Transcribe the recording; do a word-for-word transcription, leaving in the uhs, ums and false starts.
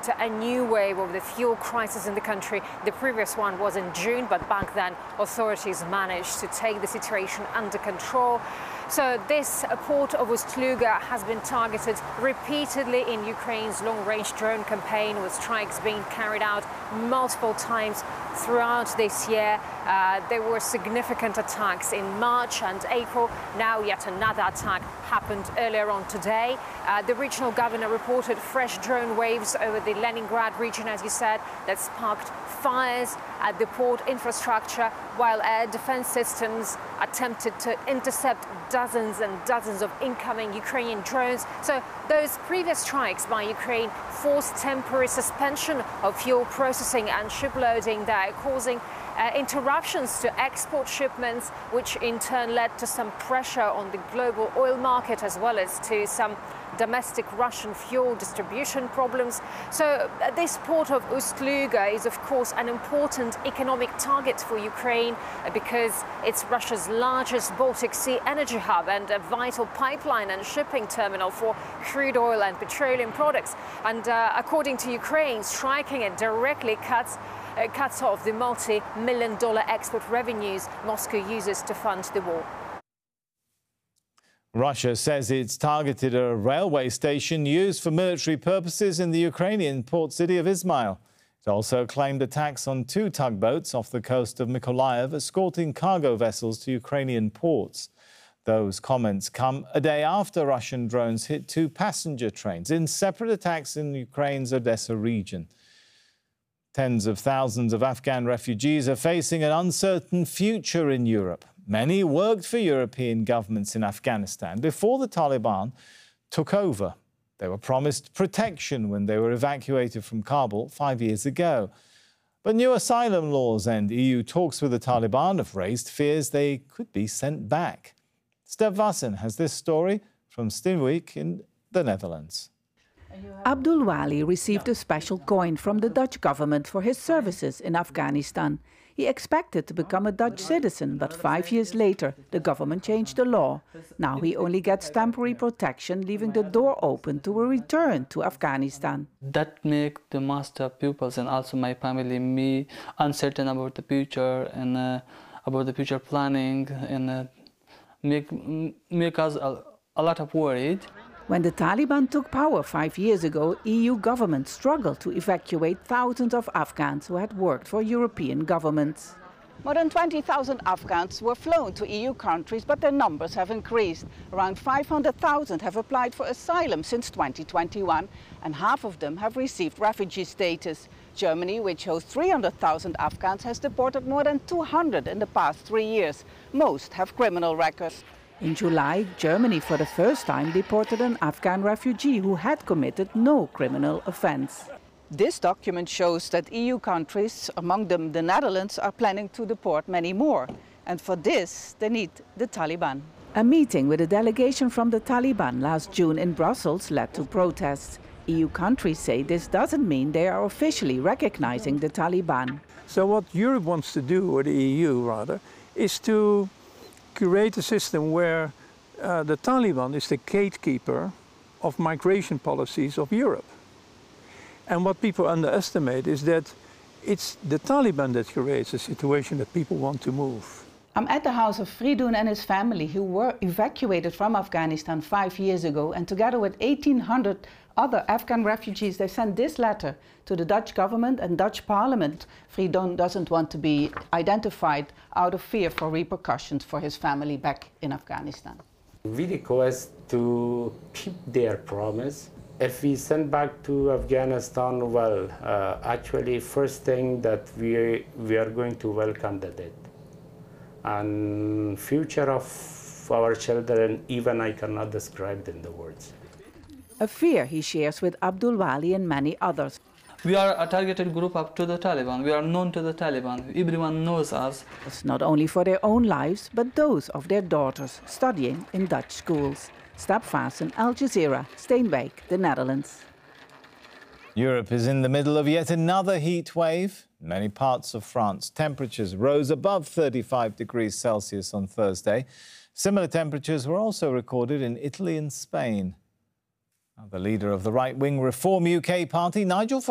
sparked a new wave of the fuel crisis in the country. The previous one was in June, but back then authorities managed to take the situation under control. So this port of Ust-Luga has been targeted repeatedly in Ukraine's long-range drone campaign, with strikes being carried out multiple times throughout this year. Uh, there were significant attacks in March and April. Now yet another attack happened earlier on today. Uh, the regional governor reported fresh drone waves over the Leningrad region, as you said, that sparked fires at the port infrastructure, while air defense systems attempted to intercept dozens and dozens of incoming Ukrainian drones. So those previous strikes by Ukraine forced temporary suspension of fuel processing and ship loading there, causing uh, interruptions to export shipments, which in turn led to some pressure on the global oil market, as well as to some domestic Russian fuel distribution problems. So uh, this port of Ust-Luga is, of course, an important economic target for Ukraine uh, because it's Russia's largest Baltic Sea energy hub and a vital pipeline and shipping terminal for crude oil and petroleum products. And uh, according to Ukraine, striking it directly cuts uh, cuts off the multi-million dollar export revenues Moscow uses to fund the war. Russia says it's targeted a railway station used for military purposes in the Ukrainian port city of Izmail. It also claimed attacks on two tugboats off the coast of Mykolaiv, escorting cargo vessels to Ukrainian ports. Those comments come a day after Russian drones hit two passenger trains in separate attacks in Ukraine's Odessa region. Tens of thousands of Afghan refugees are facing an uncertain future in Europe. Many worked for European governments in Afghanistan before the Taliban took over. They were promised protection when they were evacuated from Kabul five years ago. But new asylum laws and E U talks with the Taliban have raised fears they could be sent back. Stef Vassen has this story from Steenwijk in the Netherlands. Abdul Wali received a special coin from the Dutch government for his services in Afghanistan. He expected to become a Dutch citizen, but five years later, the government changed the law. Now he only gets temporary protection, leaving the door open to a return to Afghanistan. That makes the master pupils and also my family, me, uncertain about the future and uh, about the future planning, and uh, make, make us a, a lot of worried. When the Taliban took power five years ago, E U governments struggled to evacuate thousands of Afghans who had worked for European governments. More than twenty thousand Afghans were flown to E U countries, but their numbers have increased. Around five hundred thousand have applied for asylum since twenty twenty-one, and half of them have received refugee status. Germany, which hosts three hundred thousand Afghans, has deported more than two hundred in the past three years. Most have criminal records. In July, Germany for the first time deported an Afghan refugee who had committed no criminal offense. This document shows that E U countries, among them the Netherlands, are planning to deport many more. And for this, they need the Taliban. A meeting with a delegation from the Taliban last June in Brussels led to protests. E U countries say this doesn't mean they are officially recognizing the Taliban. So what Europe wants to do, or the E U rather, is to create a system where uh, the Taliban is the gatekeeper of migration policies of Europe. And what people underestimate is that it's the Taliban that creates a situation that people want to move. I'm at the house of Fridun and his family, who were evacuated from Afghanistan five years ago, and together with eighteen hundred other Afghan refugees, they sent this letter to the Dutch government and Dutch parliament. Fridun doesn't want to be identified out of fear for repercussions for his family back in Afghanistan. We request to keep their promise. If we send back to Afghanistan, well, uh, actually, first thing that we, we are going to welcome the dead. And future of our children, even I cannot describe in the words. A fear he shares with Abdul Wali and many others. We are a targeted group up to the Taliban. We are known to the Taliban. Everyone knows us. It's not only for their own lives, but those of their daughters studying in Dutch schools. Stef Vassen, Al Jazeera, Steenwijk, the Netherlands. Europe is in the middle of yet another heat wave. In many parts of France, temperatures rose above thirty-five degrees Celsius on Thursday. Similar temperatures were also recorded in Italy and Spain. The leader of the right-wing Reform U K party, Nigel Farage,